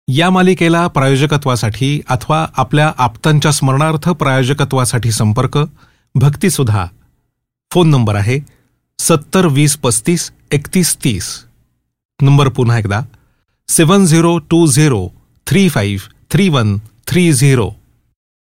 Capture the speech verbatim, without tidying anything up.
या मालिकेला प्रायोजकत्वासाठी अथवा आपल्या आप्तांच्या स्मरणार्थ प्रायोजकत्वासाठी संपर्क भक्तिसुधा. फोन नंबर आहे सत्तर वीस पस्तीस एकतीस तीस. नंबर पुन्हा एकदा सेवन zero to zero three five three one three zero.